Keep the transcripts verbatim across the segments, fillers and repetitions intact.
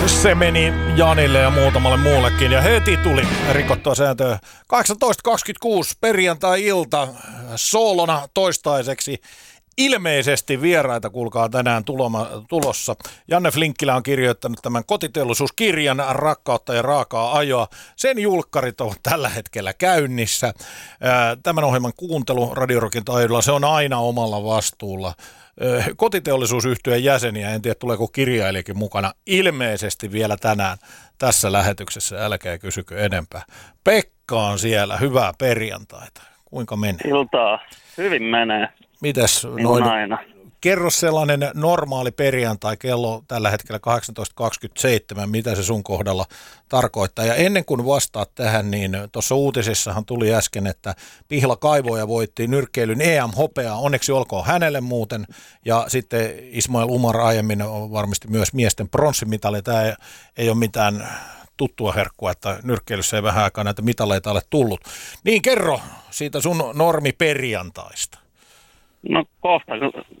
Se meni Janille ja muutamalle muullekin ja heti tuli rikottua sääntöä. kahdeksantoista kaksikymmentäkuusi perjantai-ilta soolona toistaiseksi. Ilmeisesti vieraita, kuulkaa, tänään tuloma, tulossa. Janne Flinkkilä on kirjoittanut tämän kotiteollisuuskirjan Rakkautta ja raakaa ajoa. Sen julkkarit ovat tällä hetkellä käynnissä. Tämän ohjelman kuuntelu Radio Rockin taajuudella, se on aina omalla vastuulla. Kotiteollisuusyhtyeen jäseniä, en tiedä tuleeko kirjailijakin mukana, ilmeisesti vielä tänään tässä lähetyksessä, älkää kysykö enempää. Pekka on siellä, hyvää perjantaita. Kuinka menee? Iltaa, hyvin menee. Mites noin? Aina. Kerro sellainen normaali perjantai, kello tällä hetkellä kahdeksantoista kaksikymmentäseitsemän, mitä se sun kohdalla tarkoittaa. Ja ennen kuin vastaat tähän, niin tuossa uutisissahan tuli äsken, että Pihla Kaivoja voitti nyrkkeilyn E M-hopeaa, onneksi olkoon hänelle muuten. Ja sitten Ismail Umar aiemmin on varmasti myös miesten pronssimitali. Tämä ei, ei ole mitään tuttua herkkua, että nyrkkeilyssä ei vähän aikaa näitä mitaleita ole tullut. Niin kerro siitä sun normi perjantaista. No kohta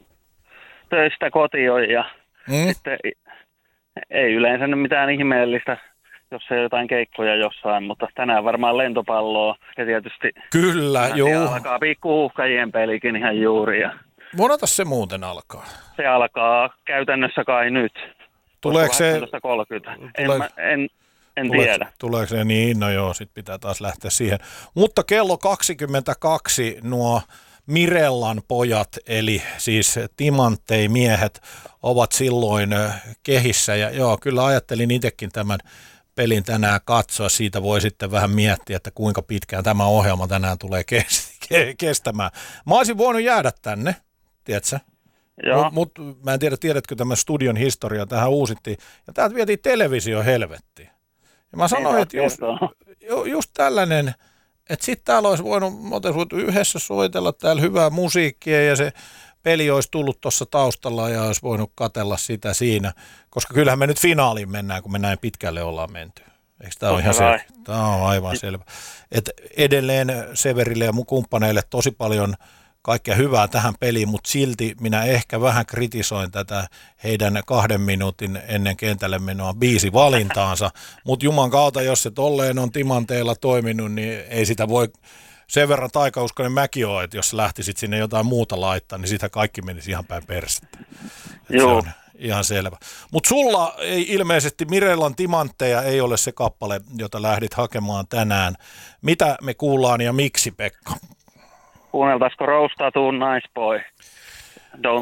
töistä kotiin ja mm. sitten ei yleensä mitään ihmeellistä, jos ei jotain keikkoja jossain, mutta tänään varmaan lentopalloa ja tietysti kyllä, joo. Alkaa pikkuhuuhkajien pelikin ihan juuri. Ja monata se muuten alkaa? Se alkaa käytännössä kai nyt. Tuleeko se? En, Tuleeko, en, en tuleeko, tiedä. Tuleeko se niin? No joo, sit pitää taas lähteä siihen. Mutta kello kaksikymmentäkaksi nuo Mirellan pojat, eli siis timanttei-miehet, ovat silloin kehissä. Ja joo, kyllä ajattelin itsekin tämän pelin tänään katsoa. Siitä voi sitten vähän miettiä, että kuinka pitkään tämä ohjelma tänään tulee kestämään. Mä olisin voinut jäädä tänne, tiedätkö? Mutta mut, mä en tiedä, tiedätkö tämän studion historiaa, tähän uusittiin. Ja täältä vietiin televisio helvettiin. Ja mä sanoin, että just, just tällainen, että sitten täällä olisi voinut, voinut yhdessä soitella täällä hyvää musiikkia ja se peli olisi tullut tuossa taustalla ja olisi voinut katsella sitä siinä. Koska kyllähän me nyt finaaliin mennään, kun me näin pitkälle ollaan menty. Eikö tämä ole ihan selvä? Tämä on aivan selvä. Et edelleen Severille ja mun kumppaneille tosi paljon kaikkea hyvää tähän peliin, mutta silti minä ehkä vähän kritisoin tätä heidän kahden minuutin ennen kentälle menoa biisivalintaansa, mutta juman kautta, jos se tolleen on timanteilla toiminut, niin ei sitä voi sen verran taikauskoinen mäki ole, että jos lähtisit sinne jotain muuta laittaa, niin sitä kaikki menisi ihan päin persettä. Se on ihan selvä. Mutta sulla ei ilmeisesti Mirellan timantteja ei ole se kappale, jota lähdit hakemaan tänään. Mitä me kuullaan ja miksi, Pekka? Kuunneltaisiko Roastatuun Nice Boy? Don't